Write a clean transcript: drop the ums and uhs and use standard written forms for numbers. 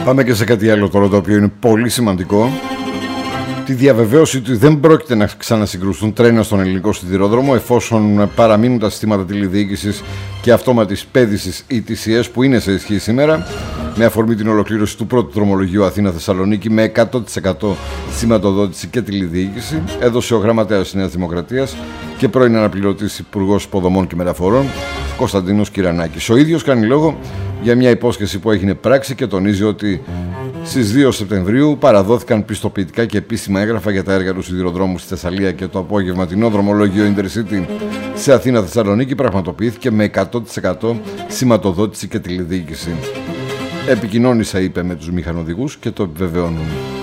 Πάμε και σε κάτι άλλο τώρα, το οποίο είναι πολύ σημαντικό. Τη διαβεβαίωση ότι δεν πρόκειται να ξανασυγκρουστούν τρένα στον ελληνικό σιδηρόδρομο εφόσον παραμείνουν τα συστήματα τηλεδιοίκησης και αυτόματης πέδησης ETCS που είναι σε ισχύ σήμερα, με αφορμή την ολοκλήρωση του πρώτου δρομολογίου Αθήνα-Θεσσαλονίκη με 100% σηματοδότηση και τηλεδιοίκηση, έδωσε ο γραμματέας της Νέας Δημοκρατίας και πρώην αναπληρωτής Υπουργός Υποδομών και Μεταφορών Κωνσταντίνος Κυρανάκης. Ο ίδιος κάνει λόγο για μια υπόσχεση που έγινε πράξη και τονίζει ότι στις 2 Σεπτεμβρίου παραδόθηκαν πιστοποιητικά και επίσημα έγγραφα για τα έργα του σιδηροδρόμου στη Θεσσαλία και το απόγευματινό δρομολόγιο Intercity σε Αθήνα-Θεσσαλονίκη πραγματοποιήθηκε με 100% σηματοδότηση και τηλεδιοίκηση. Επικοινώνησα, είπε, με τους μηχανοδηγούς και το επιβεβαιώνουν.